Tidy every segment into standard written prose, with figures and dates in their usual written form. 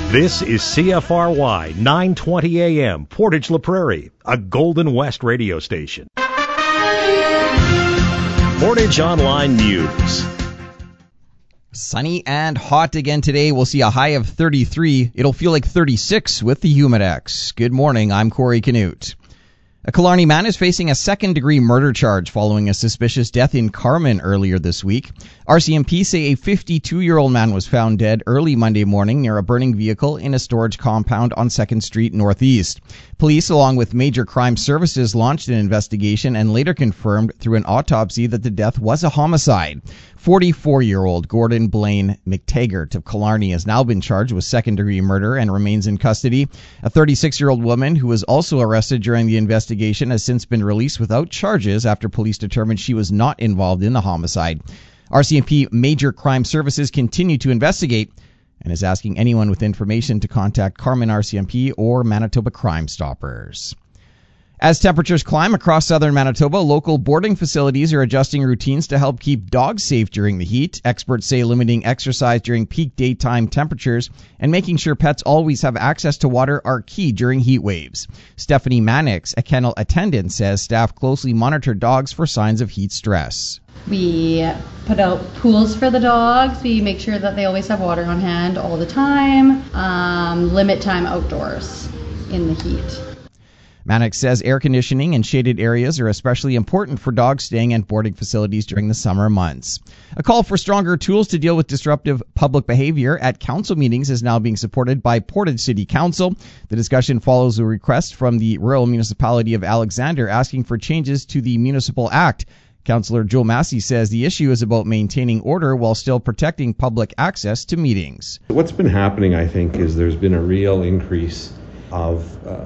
This is CFRY 920 AM, Portage La Prairie, a Golden West radio station. Portage Online News. Sunny and hot again today. We'll see a high of 33. It'll feel like 36 with the Humidex. Good morning. I'm Corey Canute. A Killarney man is facing a second-degree murder charge following a suspicious death in Carman earlier this week. RCMP say a 52-year-old man was found dead early Monday morning near a burning vehicle in a storage compound on 2nd Street Northeast. Police, along with Major Crime Services, launched an investigation and later confirmed through an autopsy that the death was a homicide. 44-year-old Gordon Blaine McTaggart of Killarney has now been charged with second-degree murder and remains in custody. A 36-year-old woman who was also arrested during the investigation has since been released without charges after police determined she was not involved in the homicide. RCMP Major Crime Services continue to investigate and is asking anyone with information to contact Carman RCMP or Manitoba Crime Stoppers. As temperatures climb across southern Manitoba, local boarding facilities are adjusting routines to help keep dogs safe during the heat. Experts say limiting exercise during peak daytime temperatures and making sure pets always have access to water are key during heat waves. Stephanie Mannix, a kennel attendant, says staff closely monitor dogs for signs of heat stress. We put out pools for the dogs. We make sure that they always have water on hand all the time. Limit time outdoors in the heat. Mannix says air conditioning and shaded areas are especially important for dogs staying at boarding facilities during the summer months. A call for stronger tools to deal with disruptive public behavior at council meetings is now being supported by Portage City Council. The discussion follows a request from the Rural Municipality of Alexander asking for changes to the Municipal Act. Councillor Joe Massey says the issue is about maintaining order while still protecting public access to meetings. What's been happening, I think, is there's been a real increase of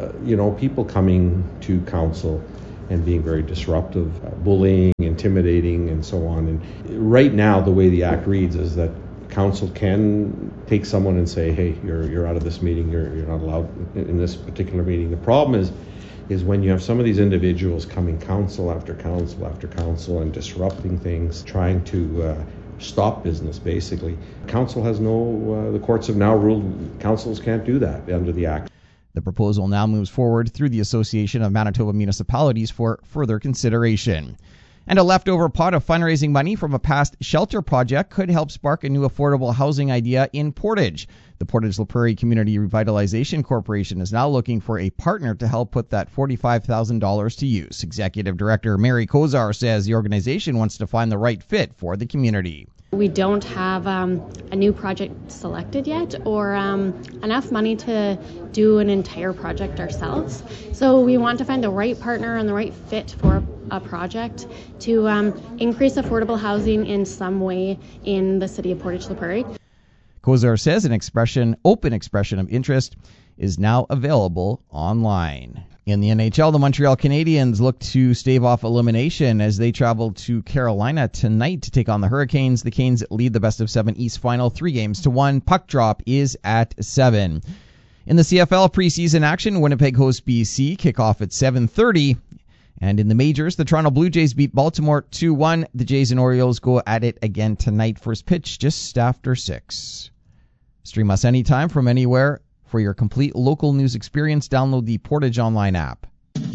people coming to council and being very disruptive, bullying, intimidating, and so on. And right now, the way the act reads is that council can take someone and say, "Hey, you're out of this meeting. You're not allowed in this particular meeting." The problem is when you have some of these individuals coming council after council after council and disrupting things, trying to stop business, basically. Council has the courts have now ruled councils can't do that under the act. The proposal now moves forward through the Association of Manitoba Municipalities for further consideration. And a leftover pot of fundraising money from a past shelter project could help spark a new affordable housing idea in Portage. The Portage La Prairie Community Revitalization Corporation is now looking for a partner to help put that $45,000 to use. Executive Director Mary Kozar says the organization wants to find the right fit for the community. We don't have a new project selected yet or enough money to do an entire project ourselves. So we want to find the right partner and the right fit for a project to increase affordable housing in some way in the city of Portage La Prairie. Kozar says an open expression of interest is now available online. In the NHL, the Montreal Canadiens look to stave off elimination as they travel to Carolina tonight to take on the Hurricanes. The Canes lead the best-of-7 East final 3-1. Puck drop is at 7. In the CFL preseason action, Winnipeg hosts BC. Kickoff at 7:30. And in the majors, the Toronto Blue Jays beat Baltimore 2-1. The Jays and Orioles go at it again tonight. First pitch just after 6. Stream us anytime from anywhere. For your complete local news experience, download the Portage Online app.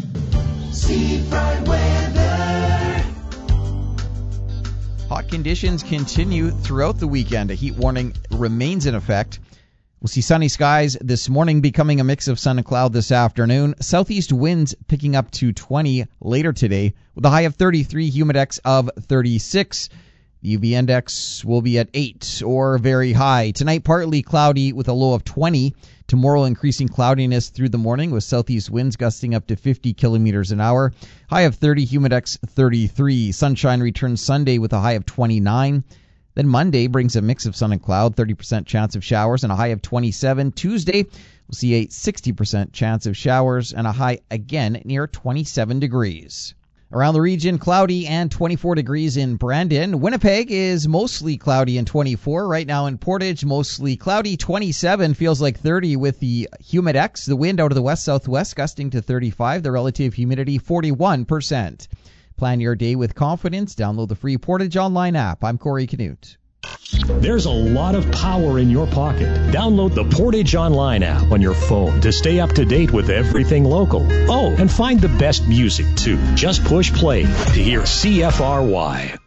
Seafront weather. Hot conditions continue throughout the weekend. A heat warning remains in effect. We'll see sunny skies this morning, becoming a mix of sun and cloud this afternoon. Southeast winds picking up to 20 later today, with a high of 33, humidex of 36. The UV index will be at 8 or very high. Tonight, partly cloudy with a low of 20. Tomorrow, increasing cloudiness through the morning with southeast winds gusting up to 50 kilometers an hour. High of 30, humidex 33. Sunshine returns Sunday with a high of 29. Then Monday brings a mix of sun and cloud, 30% chance of showers and a high of 27. Tuesday, we'll see a 60% chance of showers and a high again near 27 degrees. Around the region, cloudy and 24 degrees in Brandon. Winnipeg is mostly cloudy and 24. Right now in Portage, mostly cloudy, 27. Feels like 30 with the humidex. The wind out of the west-southwest gusting to 35. The relative humidity, 41%. Plan your day with confidence. Download the free Portage Online app. I'm Corey Canute. There's a lot of power in your pocket. Download the Portage Online app on your phone to stay up to date with everything local. Oh, and find the best music, too. Just push play to hear CFRY.